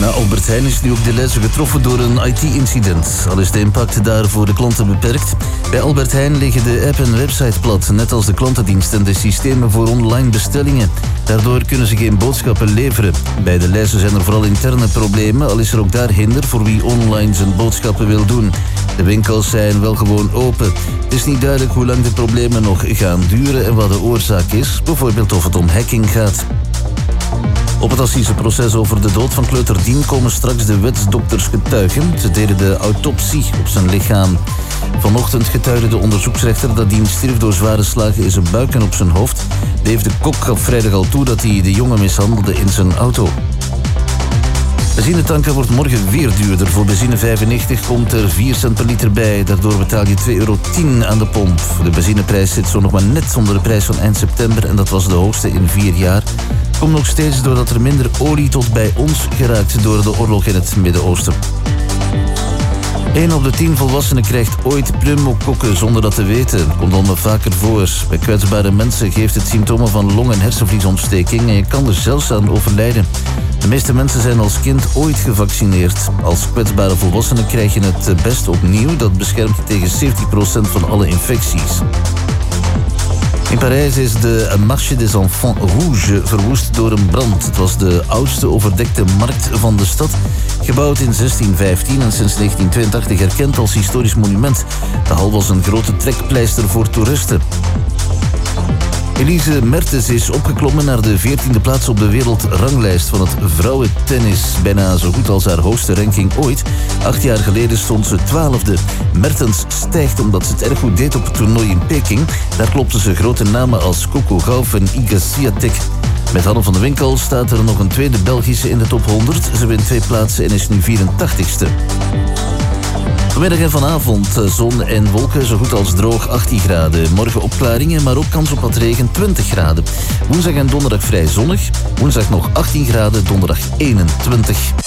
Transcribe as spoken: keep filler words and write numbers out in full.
Na Albert Heijn is nu ook Deleuze getroffen door een I T-incident. Al is de impact daar voor de klanten beperkt. Bij Albert Heijn liggen de app en website plat, net als de klantendienst en de systemen voor online bestellingen. Daardoor kunnen ze geen boodschappen leveren. Bij Deleuze zijn er vooral interne problemen, al is er ook daar hinder voor wie online zijn boodschappen wil doen. De winkels zijn wel gewoon open. Het is niet duidelijk hoe lang de problemen nog gaan duren en wat de oorzaak is, bijvoorbeeld of het om hacking gaat. Op het assiseproces over de dood van kleuter Dien komen straks de wetsdokters getuigen. Ze deden de autopsie op zijn lichaam. Vanochtend getuigde de onderzoeksrechter dat Dien stierf door zware slagen in zijn buik en op zijn hoofd. Dave de Kok gaf vrijdag al toe dat hij de jongen mishandelde in zijn auto. Benzinetanken wordt morgen weer duurder. Voor benzine vijfennegentig komt er vier cent per liter bij. Daardoor betaal je twee euro tien aan de pomp. De benzineprijs zit zo nog maar net onder de prijs van eind september en dat was de hoogste in vier jaar. Komt nog steeds doordat er minder olie tot bij ons geraakt door de oorlog in het Midden-Oosten. één op de tien volwassenen krijgt ooit pneumokokken zonder dat te weten. Komt al maar vaker voor. Bij kwetsbare mensen geeft het symptomen van long- en hersenvliesontsteking en je kan er zelfs aan overlijden. De meeste mensen zijn als kind ooit gevaccineerd. Als kwetsbare volwassenen krijg je het best opnieuw. Dat beschermt tegen zeventig procent van alle infecties. In Parijs is de Marché des Enfants Rouges verwoest door een brand. Het was de oudste overdekte markt van de stad. Gebouwd in zestien vijftien en sinds negentien tweeëntachtig erkend als historisch monument. De hal was een grote trekpleister voor toeristen. Elise Mertens is opgeklommen naar de veertiende plaats op de wereldranglijst van het vrouwentennis. Bijna zo goed als haar hoogste ranking ooit. Acht jaar geleden stond ze twaalfde. Mertens stijgt omdat ze het erg goed deed op het toernooi in Peking. Daar klopten ze grote namen als Coco Gauff en Iga Swiatek. Met Hanne van de Winkel staat er nog een tweede Belgische in de top honderd. Ze wint twee plaatsen en is nu vierentachtigste. Vanmiddag en vanavond zon en wolken, zo goed als droog achttien graden. Morgen opklaringen, maar ook kans op wat regen, twintig graden. Woensdag en donderdag vrij zonnig. Woensdag nog achttien graden, donderdag eenentwintig.